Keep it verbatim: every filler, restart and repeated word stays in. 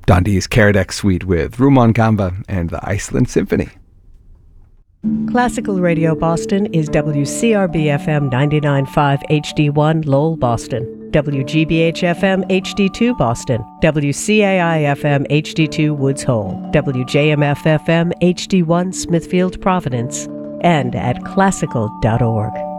Dundee's Karadec Suite with Rumon Kamba and the Iceland Symphony. Classical Radio Boston is W C R B F M ninety-nine point five H D one Lowell, Boston, W G B H F M H D two Boston, W C A I F M H D two Woods Hole, W J M F F M H D one Smithfield, Providence, and at classical dot org.